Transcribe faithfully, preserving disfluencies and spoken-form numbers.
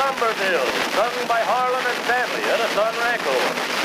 Lumberville, sung by Harlan and Stanley, Edison Ranco.